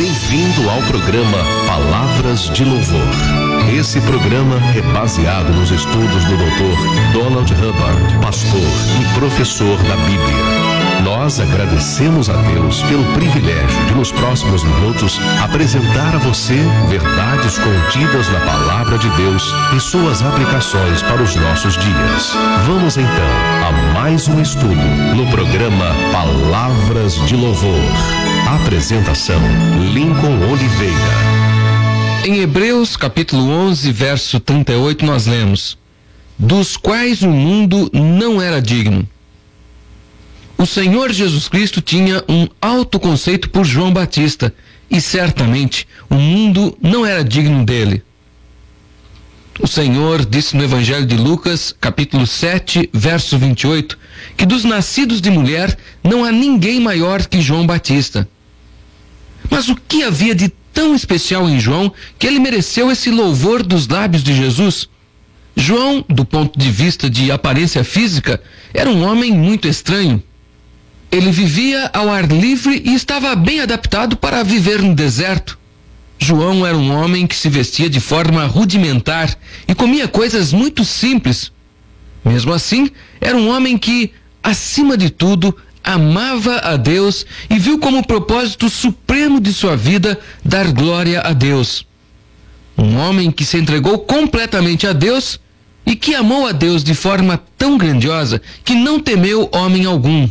Bem-vindo ao programa Palavras de Louvor. Esse programa é baseado nos estudos do Dr. Donald Hubbard, pastor e professor da Bíblia. Nós agradecemos a Deus pelo privilégio de, nos próximos minutos, apresentar a você verdades contidas na Palavra de Deus e suas aplicações para os nossos dias. Vamos então a mais um estudo no programa Palavras de Louvor. Apresentação: Lincoln Oliveira. Em Hebreus capítulo 11, verso 38, nós lemos: dos quais o mundo não era digno. O Senhor Jesus Cristo tinha um alto conceito por João Batista, e certamente o mundo não era digno dele. O Senhor disse no Evangelho de Lucas, capítulo 7, verso 28, que dos nascidos de mulher não há ninguém maior que João Batista. Mas o que havia de tão especial em João que ele mereceu esse louvor dos lábios de Jesus? João, do ponto de vista de aparência física, era um homem muito estranho. Ele vivia ao ar livre e estava bem adaptado para viver no deserto. João era um homem que se vestia de forma rudimentar e comia coisas muito simples. Mesmo assim, era um homem que, acima de tudo, amava a Deus e viu como propósito supremo de sua vida dar glória a Deus. Um homem que se entregou completamente a Deus e que amou a Deus de forma tão grandiosa que não temeu homem algum.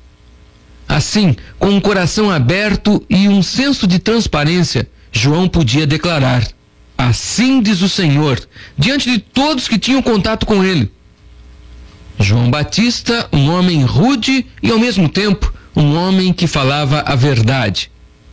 Assim, com um coração aberto e um senso de transparência, João podia declarar: assim diz o Senhor, diante de todos que tinham contato com ele. João Batista, um homem rude e ao mesmo tempo um homem que falava a verdade.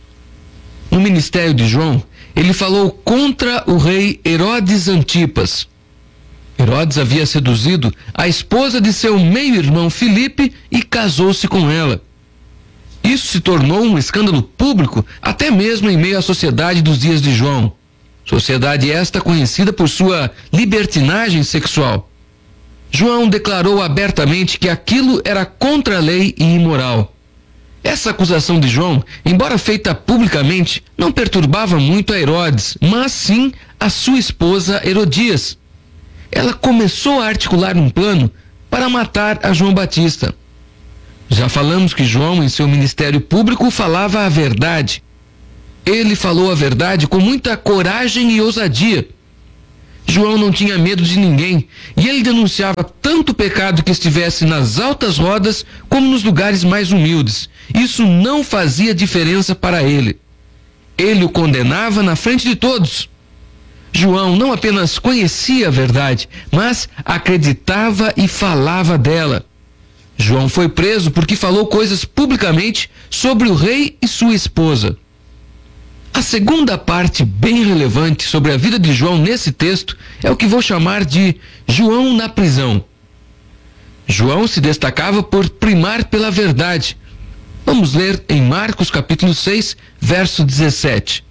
No ministério de João, ele falou contra o rei Herodes Antipas. Herodes havia seduzido a esposa de seu meio-irmão Filipe e casou-se com ela. Isso se tornou um escândalo público até mesmo em meio à sociedade dos dias de João. Sociedade esta conhecida por sua libertinagem sexual. João declarou abertamente que aquilo era contra a lei e imoral. Essa acusação de João, embora feita publicamente, não perturbava muito a Herodes, mas sim a sua esposa Herodias. Ela começou a articular um plano para matar a João Batista. Já falamos que João, em seu ministério público, falava a verdade. Ele falou a verdade com muita coragem e ousadia. João não tinha medo de ninguém, e ele denunciava tanto o pecado que estivesse nas altas rodas como nos lugares mais humildes. Isso não fazia diferença para ele. Ele o condenava na frente de todos. João não apenas conhecia a verdade, mas acreditava e falava dela. João foi preso porque falou coisas publicamente sobre o rei e sua esposa. A segunda parte bem relevante sobre a vida de João nesse texto é o que vou chamar de João na prisão. João se destacava por primar pela verdade. Vamos ler em Marcos capítulo 6, verso 17.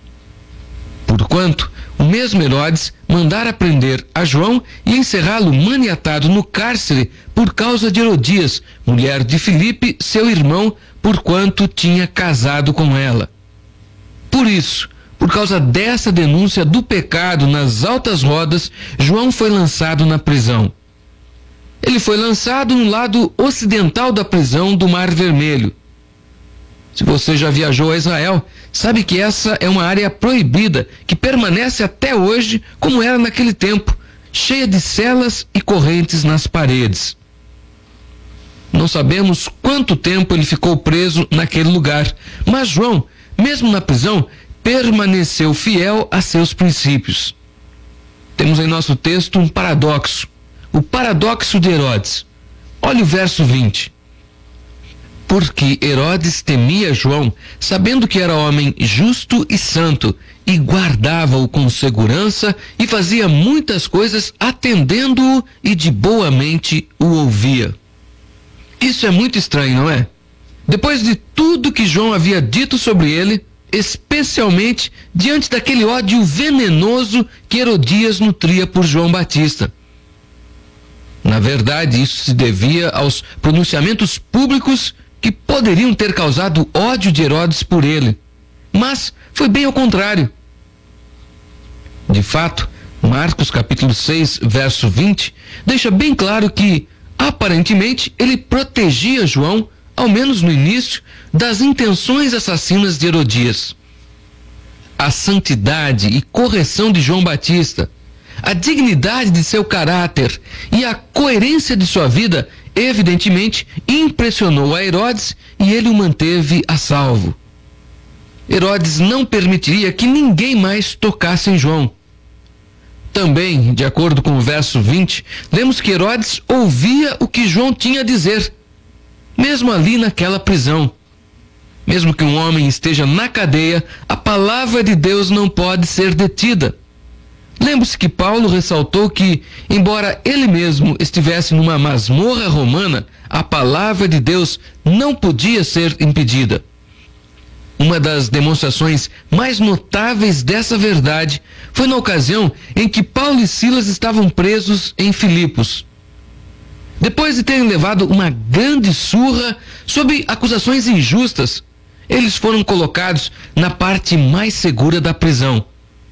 Porquanto o mesmo Herodes mandara prender a João e encerrá-lo maniatado no cárcere por causa de Herodias, mulher de Filipe, seu irmão, porquanto tinha casado com ela. Por isso, por causa dessa denúncia do pecado nas altas rodas, João foi lançado na prisão. Ele foi lançado no lado ocidental da prisão do Mar Vermelho. Se você já viajou a Israel, sabe que essa é uma área proibida, que permanece até hoje como era naquele tempo, cheia de celas e correntes nas paredes. Não sabemos quanto tempo ele ficou preso naquele lugar, mas João, mesmo na prisão, permaneceu fiel a seus princípios. Temos em nosso texto um paradoxo, o paradoxo de Herodes. Olha o verso 20. Porque Herodes temia João, sabendo que era homem justo e santo, e guardava-o com segurança e fazia muitas coisas atendendo-o e de boa mente o ouvia. Isso é muito estranho, não é? Depois de tudo que João havia dito sobre ele, especialmente diante daquele ódio venenoso que Herodias nutria por João Batista. Na verdade, isso se devia aos pronunciamentos públicos que poderiam ter causado ódio de Herodes por ele. mas foi bem ao contrário. De fato, Marcos capítulo 6, verso 20, deixa bem claro que, aparentemente, ele protegia João, ao menos no início, das intenções assassinas de Herodias. A santidade e correção de João Batista, a dignidade de seu caráter e a coerência de sua vida, evidentemente, impressionou a Herodes e ele o manteve a salvo. Herodes não permitiria que ninguém mais tocasse em João. Também, de acordo com o verso 20, lemos que Herodes ouvia o que João tinha a dizer, mesmo ali naquela prisão. Mesmo que um homem esteja na cadeia, a palavra de Deus não pode ser detida. Lembre-se que Paulo ressaltou que, embora ele mesmo estivesse numa masmorra romana, a palavra de Deus não podia ser impedida. Uma das demonstrações mais notáveis dessa verdade foi na ocasião em que Paulo e Silas estavam presos em Filipos. Depois de terem levado uma grande surra sob acusações injustas, eles foram colocados na parte mais segura da prisão.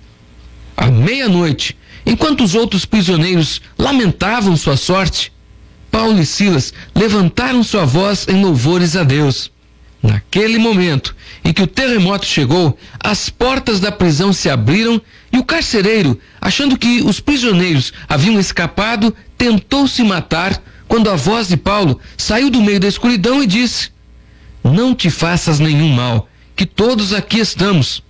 À meia-noite, enquanto os outros prisioneiros lamentavam sua sorte, Paulo e Silas levantaram sua voz em louvores a Deus. Naquele momento em que o terremoto chegou, as portas da prisão se abriram e o carcereiro, achando que os prisioneiros haviam escapado, tentou se matar quando a voz de Paulo saiu do meio da escuridão e disse: "Não te faças nenhum mal, que todos aqui estamos."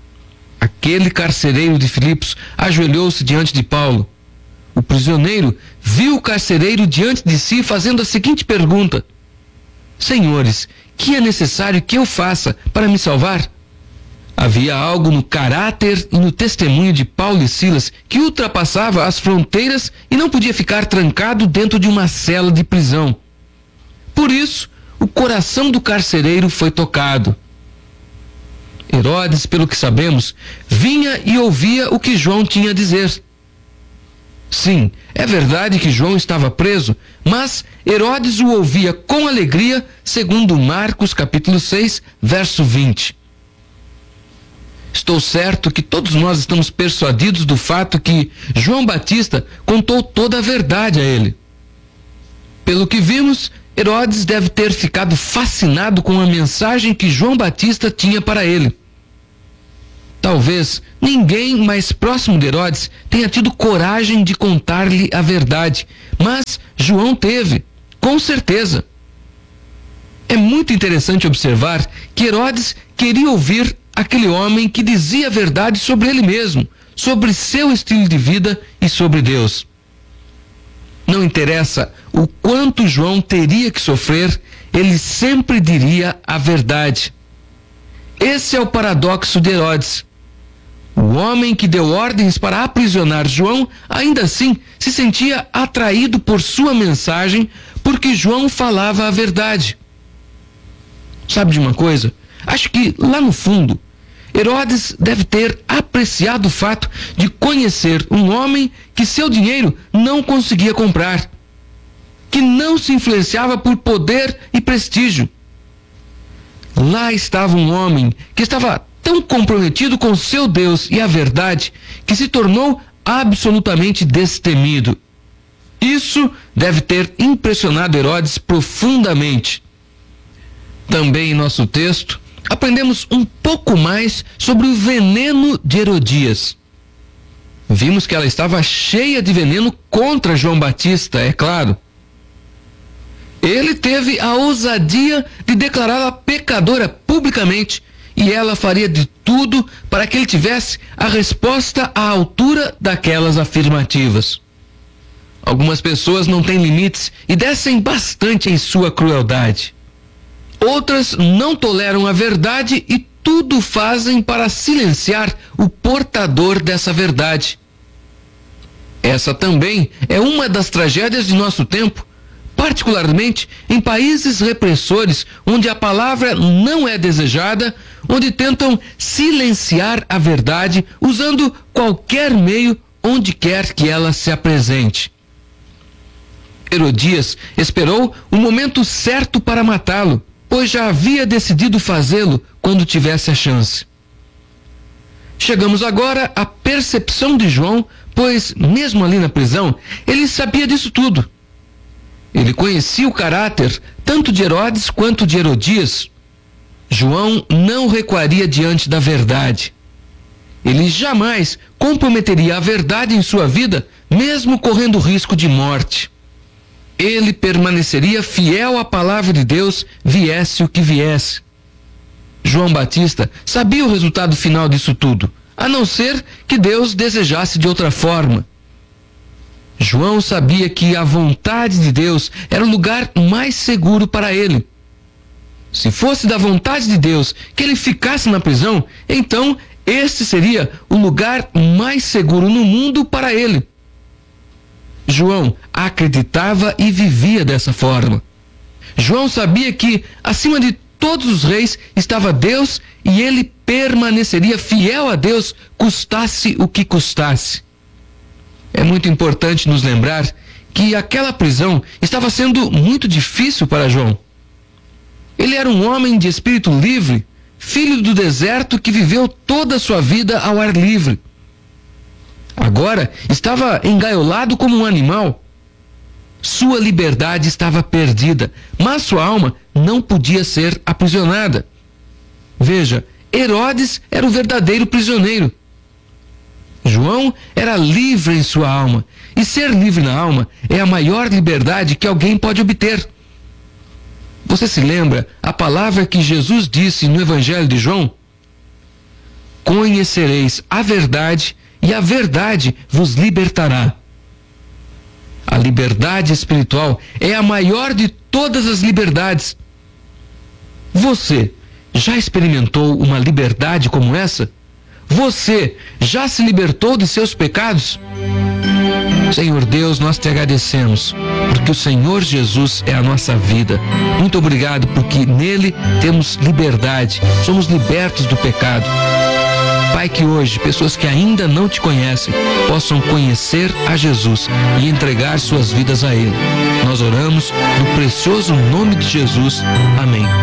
Aquele carcereiro de Filipos ajoelhou-se diante de Paulo. O prisioneiro viu o carcereiro diante de si fazendo a seguinte pergunta: "Senhores, que é necessário que eu faça para me salvar?" Havia algo no caráter e no testemunho de Paulo e Silas que ultrapassava as fronteiras e não podia ficar trancado dentro de uma cela de prisão. Por isso, o coração do carcereiro foi tocado. Herodes, pelo que sabemos, vinha e ouvia o que João tinha a dizer. Sim, é verdade que João estava preso, mas Herodes o ouvia com alegria, segundo Marcos capítulo 6, verso 20. Estou certo que todos nós estamos persuadidos do fato que João Batista contou toda a verdade a ele. Pelo que vimos, Herodes deve ter ficado fascinado com a mensagem que João Batista tinha para ele. Talvez ninguém mais próximo de Herodes tenha tido coragem de contar-lhe a verdade, mas João teve, com certeza. É muito interessante observar que Herodes queria ouvir aquele homem que dizia a verdade sobre ele mesmo, sobre seu estilo de vida e sobre Deus. Não interessa o quanto João teria que sofrer, ele sempre diria a verdade. Esse é o paradoxo de Herodes. O homem que deu ordens para aprisionar João, ainda assim, se sentia atraído por sua mensagem, porque João falava a verdade. Sabe de uma coisa? Acho que, lá no fundo, Herodes deve ter apreciado o fato de conhecer um homem que seu dinheiro não conseguia comprar, que não se influenciava por poder e prestígio. Lá estava um homem que estava tão comprometido com seu Deus e a verdade que se tornou absolutamente destemido. Isso deve ter impressionado Herodes profundamente. Também em nosso texto, aprendemos um pouco mais sobre o veneno de Herodias. Vimos que ela estava cheia de veneno contra João Batista, é claro. Ele teve a ousadia de declará-la pecadora publicamente, e ela faria de tudo para que ele tivesse a resposta à altura daquelas afirmativas. Algumas pessoas não têm limites e descem bastante em sua crueldade. Outras não toleram a verdade e tudo fazem para silenciar o portador dessa verdade. Essa também é uma das tragédias de nosso tempo, particularmente em países repressores onde a palavra não é desejada, onde tentam silenciar a verdade usando qualquer meio onde quer que ela se apresente. Herodias esperou o momento certo para matá-lo, pois já havia decidido fazê-lo quando tivesse a chance. Chegamos agora à percepção de João, pois, mesmo ali na prisão, ele sabia disso tudo. Ele conhecia o caráter tanto de Herodes quanto de Herodias. João não recuaria diante da verdade. Ele jamais comprometeria a verdade em sua vida, mesmo correndo risco de morte. Ele permaneceria fiel à palavra de Deus, viesse o que viesse. João Batista sabia o resultado final disso tudo, a não ser que Deus desejasse de outra forma. João sabia que a vontade de Deus era o lugar mais seguro para ele. Se fosse da vontade de Deus que ele ficasse na prisão, então este seria o lugar mais seguro no mundo para ele. João acreditava e vivia dessa forma. João sabia que, acima de todos os reis, estava Deus e ele permaneceria fiel a Deus, custasse o que custasse. É muito importante nos lembrar que aquela prisão estava sendo muito difícil para João. Ele era um homem de espírito livre, filho do deserto que viveu toda a sua vida ao ar livre. Agora estava engaiolado como um animal. Sua liberdade estava perdida, mas sua alma não podia ser aprisionada. Veja, Herodes era o verdadeiro prisioneiro. João era livre em sua alma, e ser livre na alma é a maior liberdade que alguém pode obter. Você se lembra a palavra que Jesus disse no Evangelho de João? Conhecereis a verdade e a verdade vos libertará. A liberdade espiritual é a maior de todas as liberdades. Você já experimentou uma liberdade como essa? Você já se libertou de seus pecados? Senhor Deus, nós te agradecemos, porque o Senhor Jesus é a nossa vida. Muito obrigado, porque nele temos liberdade, somos libertos do pecado. Pai, que hoje pessoas que ainda não te conhecem possam conhecer a Jesus e entregar suas vidas a Ele. Nós oramos no precioso nome de Jesus. Amém.